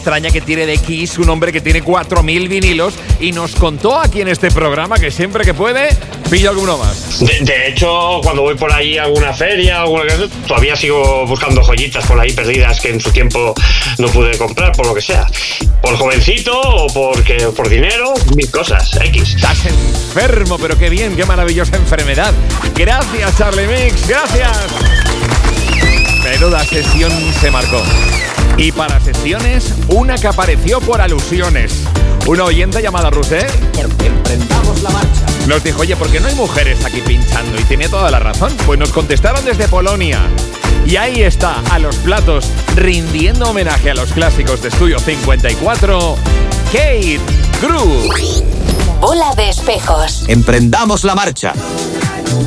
extraña que tiene de Kiss un hombre que tiene 4.000 vinilos y nos contó aquí en este programa que siempre que puede pilla alguno más. De hecho, cuando voy por ahí a alguna feria, todavía sigo buscando joyitas por ahí perdidas que en su tiempo no pude comprar, por lo que sea. Por jovencito o por dinero, mil cosas, X. Estás enfermo, pero qué bien, qué maravillosa enfermedad. Gracias, Charlie Mix, gracias. Menuda sesión se marcó. Y para sesiones, una que apareció por alusiones. Una oyente llamada Rusé Emprendamos la marcha. nos dijo, oye, ¿por qué no hay mujeres aquí pinchando? Y tenía toda la razón. Pues nos contestaron desde Polonia. Y ahí está, a los platos, rindiendo homenaje a los clásicos de Estudio 54, Kate Cruz. Bola de espejos. Emprendamos la marcha.